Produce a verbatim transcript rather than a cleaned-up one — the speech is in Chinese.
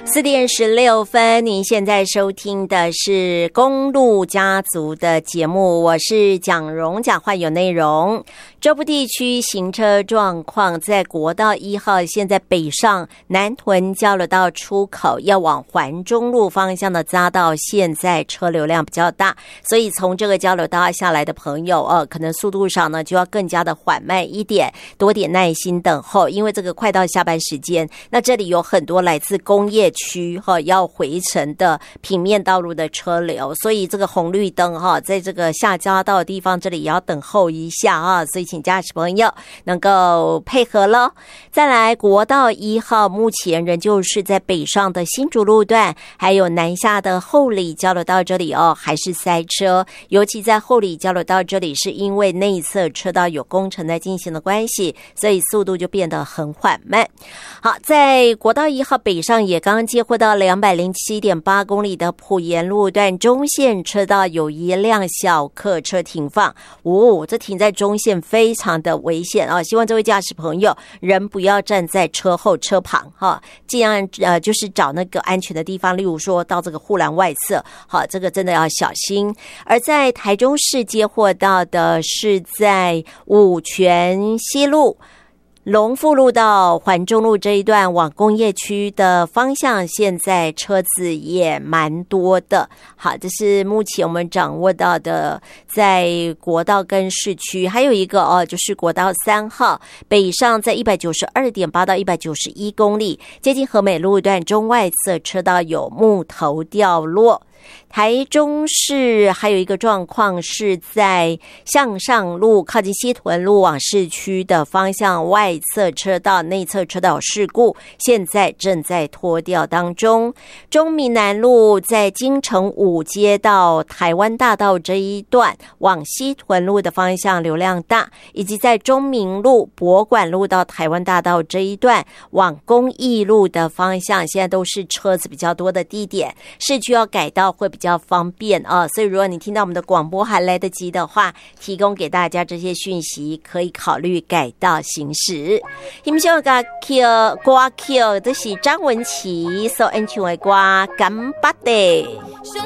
四点十六分，您现在收听的是公路家族的节目，我是蒋荣，讲话有内容。中部地区行车状况，在国道一号现在北上南屯交流道出口要往环中路方向的匝道，现在车流量比较大，所以从这个交流道下来的朋友呃，可能速度上呢就要更加的缓慢一点，多点耐心等候，因为这个快到下班时间，那这里有很多来自工业区哈要回程的平面道路的车流，所以这个红绿灯哈，在这个下交道的地方，这里也要等候一下啊，所以请驾驶朋友能够配合咯。再来，国道一号目前仍旧是在北上的新竹路段，还有南下的后里交流道这里哦，还是塞车，尤其在后里交流道这里，是因为内侧车道有工程在进行的关系，所以速度就变得很缓慢。好，在国道一号北上也刚刚接获到两百零七点八公里的埔盐路段中线车道有一辆小客车停放，哦，这停在中线非常的危险啊！希望这位驾驶朋友人不要站在车后车旁哈，尽量呃就是找那个安全的地方，例如说到这个护栏外侧，好，这个真的要小心。而在台中市接获到的是在五权西路龙富路到环中路这一段往工业区的方向，现在车子也蛮多的。好，这是目前我们掌握到的在国道跟市区。还有一个哦，就是国道三号北上在 一百九十二点八 到一百九十一公里，接近和美路段中外侧车道有木头掉落。台中市还有一个状况是在向上路靠近西屯路往市区的方向，外侧车道内侧车道有事故，现在正在拖吊当中。中民南路在金城五街到台湾大道这一段往西屯路的方向流量大，以及在中民路博馆路到台湾大道这一段往公益路的方向，现在都是车子比较多的地点，市区要改道会比较方便啊，所以如果你听到我们的广播还来得及的话，提供给大家这些讯息，可以考虑改道行驶。欣赏个歌歌曲，这是张文琪所演唱的歌《干巴的》。